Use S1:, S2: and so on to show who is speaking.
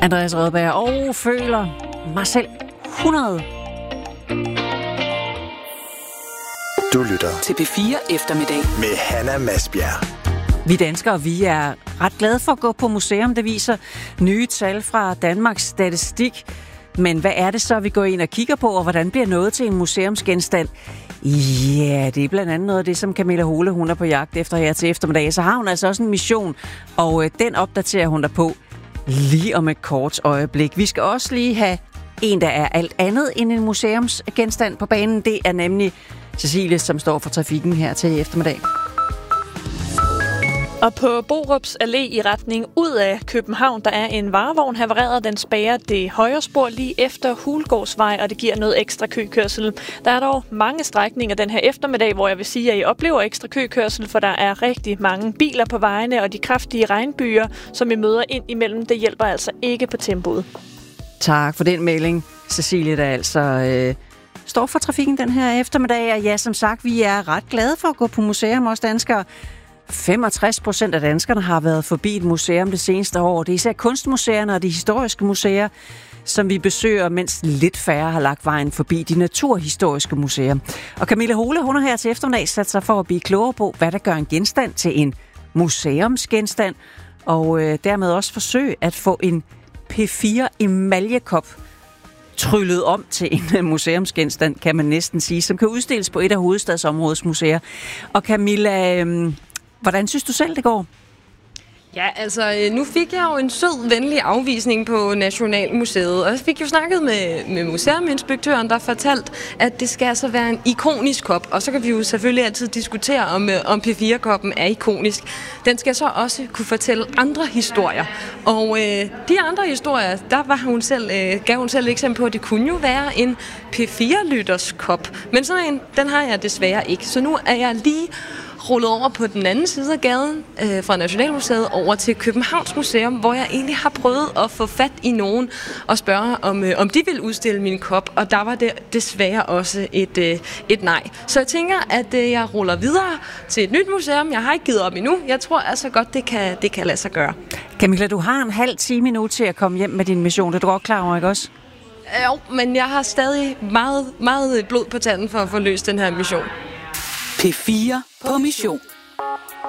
S1: Andreas Rødberg og føler mig selv 100.
S2: Du lytter
S3: til P4 Eftermiddag
S2: med Hanna Masbjerg.
S1: Vi danskere, vi er ret glade for at gå på museum. Det viser nye tal fra Danmarks Statistik. Men hvad er det så, vi går ind og kigger på, og hvordan bliver noget til en museumsgenstand? Ja, det er blandt andet noget af det, som Camilla Hole, hun er på jagt efter her til eftermiddag. Så har hun altså også en mission, og den opdaterer hun der på lige om et kort øjeblik. Vi skal også lige have en, der er alt andet end en museumsgenstand på banen. Det er nemlig Cecilie, som står for trafikken her til eftermiddag.
S4: Og på Borups Allé i retning ud af København, der er en varevogn havareret. Den spærrer det højre spor lige efter Hulgårdsvej, og det giver noget ekstra køkørsel. Der er dog mange strækninger den her eftermiddag, hvor jeg vil sige, at I oplever ekstra køkørsel, for der er rigtig mange biler på vejene, og de kraftige regnbyger, som I møder ind imellem, det hjælper altså ikke på tempoet. Tak for den melding, Cecilie, der altså står for trafikken den her eftermiddag. Og ja, som sagt, vi er ret glade for at gå på museum, også danskere. 65% af danskerne har været forbi et museum det seneste år. Det er især kunstmuseerne og de historiske museer, som vi besøger, mens lidt færre har lagt vejen forbi de naturhistoriske museer. Og Camilla Hole, hun har her til eftermiddag sat sig for at blive klogere på, hvad der gør en genstand til en museumsgenstand, og dermed også forsøge at få en P4 emaljekop tryllet om til en museumsgenstand, kan man næsten sige, som kan udstilles på et af hovedstadsområdets museer. Og Camilla, hvordan synes du selv, det går?
S5: Ja, altså, nu fik jeg jo en sød, venlig afvisning på Nationalmuseet, og jeg fik jo snakket med museuminspektøren, der fortalt, at det skal altså være en ikonisk kop, og så kan vi jo selvfølgelig altid diskutere, om P4-koppen er ikonisk. Den skal så også kunne fortælle andre historier, og de andre historier, der var gav hun selv eksempel på, at det kunne jo være en P4-lytters kop, men sådan en, den har jeg desværre ikke, så nu er jeg lige rullet over på den anden side af gaden fra Nationalmuseet over til Københavns Museum, hvor jeg egentlig har prøvet at få fat i nogen og spørge, om de vil udstille min kop, og der var det desværre også et nej. Så jeg tænker, at jeg ruller videre til et nyt museum. Jeg har ikke givet op endnu. Jeg tror altså godt, det kan lade sig gøre.
S1: Camilla, du har en halv time nu til at komme hjem med din mission. Det er du godt klar over, ikke også?
S5: Jo, men jeg har stadig meget, meget blod på tanden for at få løst den her mission.
S3: P4 på mission.